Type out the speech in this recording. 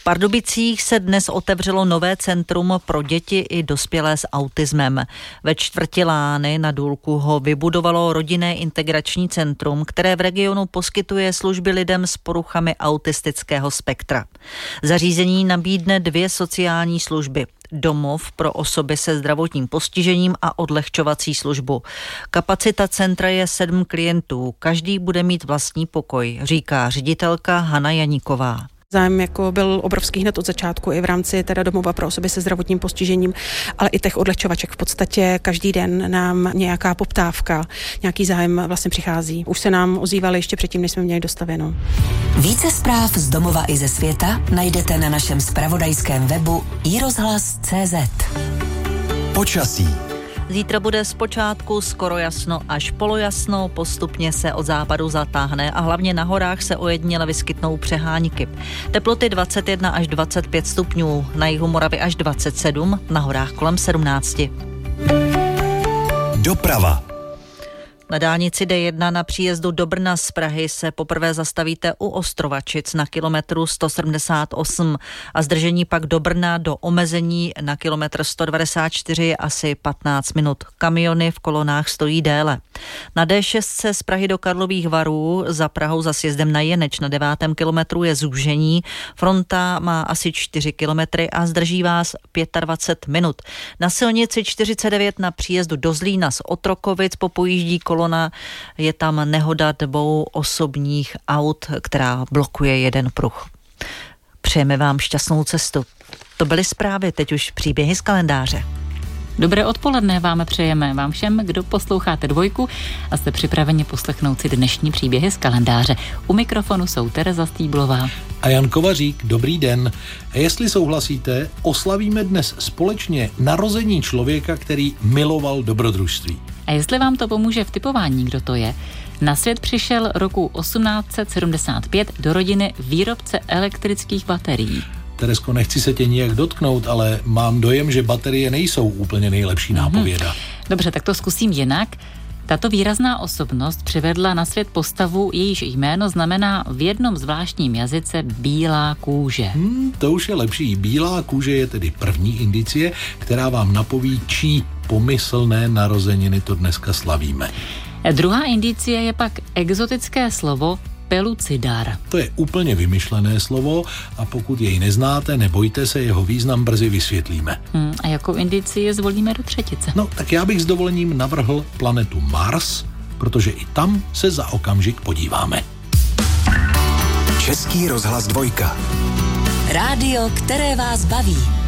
Pardubicích se dnes otevřelo nové centrum pro děti i dospělé s autismem. Ve čtvrti Lány na Důlku ho vybudovalo rodinné integrační centrum, které v regionu poskytuje služby lidem s poruchami autistického spektra. Zařízení nabídne 2 sociální služby. Domov pro osoby se zdravotním postižením a odlehčovací službu. Kapacita centra je 7 klientů. Každý bude mít vlastní pokoj, říká ředitelka Hana Janíková. Zájem byl obrovský hned od začátku i v rámci domova pro osoby se zdravotním postižením, ale i těch odlehčovaček. V podstatě každý den nám nějaká poptávka, nějaký zájem vlastně přichází. Už se nám ozývali ještě předtím, než jsme měli dostavěno. Více zpráv z domova i ze světa najdete na našem zpravodajském webu iRozhlas.cz. Počasí. Zítra bude zpočátku skoro jasno až polojasno, postupně se od západu zatáhne a hlavně na horách se ojediněle vyskytnou přehánky. Teploty 21 až 25 stupňů, na jihu Moravy až 27, na horách kolem 17. Doprava. Na dálnici D1 na příjezdu do Brna z Prahy se poprvé zastavíte u Ostrovačic na kilometru 178 a zdržení pak do Brna do omezení na kilometr 194 je asi 15 minut. Kamiony v kolonách stojí déle. Na D6 z Prahy do Karlových Varů za Prahou za sjezdem na Jeneč na 9. kilometru je zúžení. Fronta má asi 4 kilometry a zdrží vás 25 minut. Na silnici 49 na příjezdu do Zlína z Otrokovic popojíždí kolona, je tam nehoda 2 osobních aut, která blokuje jeden pruh. Přejeme vám šťastnou cestu. To byly zprávy, teď už příběhy z kalendáře. Dobré odpoledne vám přejeme, vám všem, kdo posloucháte Dvojku a jste připraveni poslechnout si dnešní příběhy z kalendáře. U mikrofonu jsou Tereza Stýblová a Jan Kovařík. Dobrý den. A jestli souhlasíte, oslavíme dnes společně narození člověka, který miloval dobrodružství. A jestli vám to pomůže v tipování, kdo to je, na svět přišel roku 1875 do rodiny výrobce elektrických baterií. Teresko, nechci se tě nijak dotknout, ale mám dojem, že baterie nejsou úplně nejlepší nápověda. Dobře, tak to zkusím jinak. Tato výrazná osobnost přivedla na svět postavu, jejíž jméno znamená v jednom zvláštním jazyce bílá kůže. To už je lepší. Bílá kůže je tedy první indicie, která vám napoví, čí pomyslné narozeniny to dneska slavíme. Druhá indicie je pak exotické slovo pelucidar. To je úplně vymyšlené slovo a pokud jej neznáte, nebojte se, jeho význam brzy vysvětlíme. A jakou indicii zvolíme do třetice? No, tak já bych s dovolením navrhl planetu Mars, protože i tam se za okamžik podíváme. Český rozhlas 2. Rádio, které vás baví.